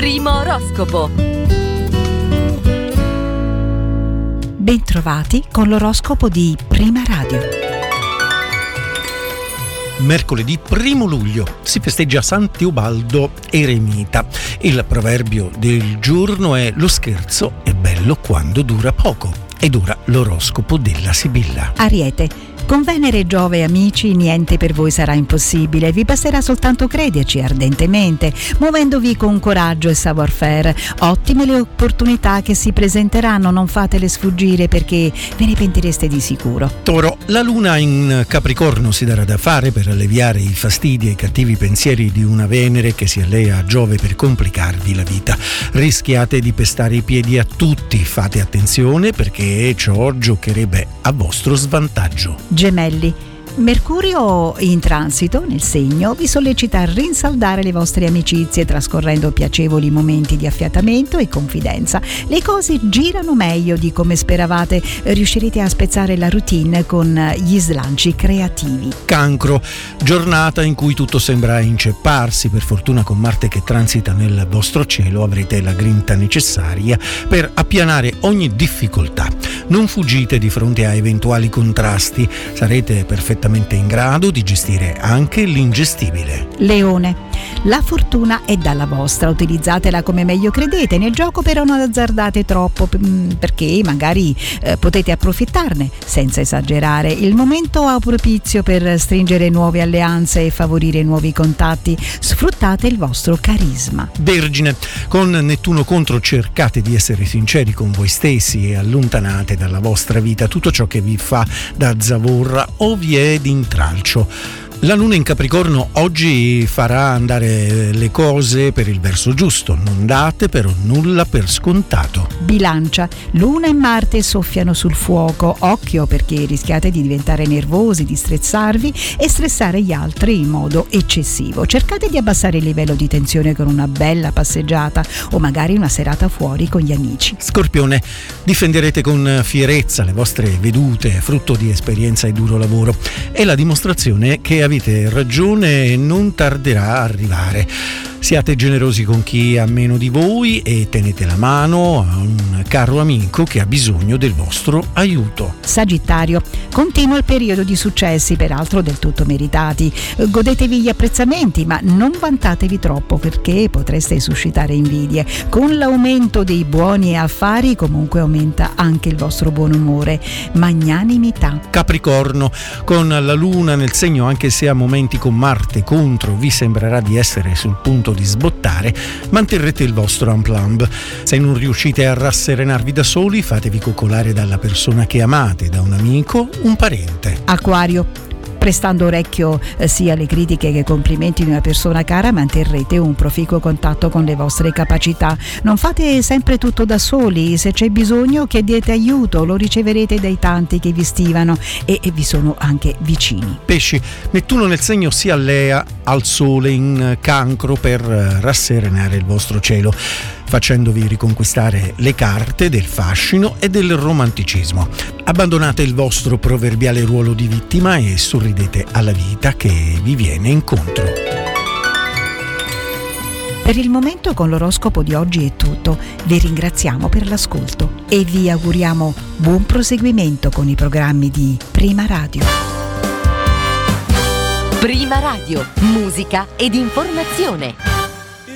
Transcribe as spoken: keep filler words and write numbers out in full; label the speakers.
Speaker 1: Primo oroscopo.
Speaker 2: Bentrovati con l'oroscopo di Prima Radio.
Speaker 3: Mercoledì primo luglio si festeggia San Teobaldo Eremita. Il proverbio del giorno è: lo scherzo è bello quando dura poco. Ed ora l'oroscopo della Sibilla.
Speaker 2: Ariete. Con Venere e Giove amici, niente per voi sarà impossibile, vi basterà soltanto crederci ardentemente, muovendovi con coraggio e savoir-faire. Ottime le opportunità che si presenteranno, non fatele sfuggire perché ve ne pentireste di sicuro.
Speaker 3: Toro, la luna in Capricorno si darà da fare per alleviare i fastidi e i cattivi pensieri di una Venere che si allea a Giove per complicarvi la vita. Rischiate di pestare i piedi a tutti, fate attenzione perché ciò giocherebbe a vostro svantaggio.
Speaker 2: Gemelli. Mercurio in transito nel segno vi sollecita a rinsaldare le vostre amicizie trascorrendo piacevoli momenti di affiatamento e confidenza. Le cose girano meglio di come speravate, riuscirete a spezzare la routine con gli slanci creativi.
Speaker 3: Cancro, giornata in cui tutto sembra incepparsi. Per fortuna con Marte che transita nel vostro cielo avrete la grinta necessaria per appianare ogni difficoltà. Non fuggite di fronte a eventuali contrasti, sarete perfettamente in grado di gestire anche l'ingestibile.
Speaker 2: Leone. La fortuna è dalla vostra, utilizzatela come meglio credete. Nel gioco però non azzardate troppo perché magari eh, potete approfittarne senza esagerare. Il momento è propizio per stringere nuove alleanze e favorire nuovi contatti. Sfruttate il vostro carisma.
Speaker 3: Vergine, con Nettuno contro cercate di essere sinceri con voi stessi e allontanate dalla vostra vita tutto ciò che vi fa da zavorra o vi è d'intralcio. La luna in Capricorno oggi farà andare le cose per il verso giusto, non date però nulla per scontato.
Speaker 2: Bilancia. Luna e Marte soffiano sul fuoco, occhio perché rischiate di diventare nervosi, di stressarvi e stressare gli altri in modo eccessivo. Cercate di abbassare il livello di tensione con una bella passeggiata o magari una serata fuori con gli amici.
Speaker 3: Scorpione, difenderete con fierezza le vostre vedute, frutto di esperienza e duro lavoro. È la dimostrazione che avete ragione e non tarderà a arrivare. Siate generosi con chi ha meno di voi e tenete la mano a un caro amico che ha bisogno del vostro aiuto.
Speaker 2: Sagittario. Continua il periodo di successi, peraltro del tutto meritati. Godetevi gli apprezzamenti, ma non vantatevi troppo perché potreste suscitare invidie. Con l'aumento dei buoni affari comunque aumenta anche il vostro buon umore. Magnanimità.
Speaker 3: Capricorno, con la luna nel segno, anche se a momenti con Marte contro vi sembrerà di essere sul punto di sbottare, manterrete il vostro aplomb. Se non riuscite a rasserenarvi da soli, fatevi coccolare dalla persona che amate, da un amico, un parente.
Speaker 2: Acquario. Prestando orecchio eh, sia alle critiche che ai complimenti di una persona cara, manterrete un proficuo contatto con le vostre capacità. Non fate sempre tutto da soli, se c'è bisogno chiedete aiuto, lo riceverete dai tanti che vi stimano e, e vi sono anche vicini.
Speaker 3: Pesci, Nettuno nel segno si allea al Sole in Cancro per rasserenare il vostro cielo, facendovi riconquistare le carte del fascino e del romanticismo. Abbandonate il vostro proverbiale ruolo di vittima e sorridete alla vita che vi viene incontro.
Speaker 2: Per il momento con l'oroscopo di oggi è tutto. Vi ringraziamo per l'ascolto e vi auguriamo buon proseguimento con i programmi di Prima Radio.
Speaker 1: Prima Radio, musica ed informazione.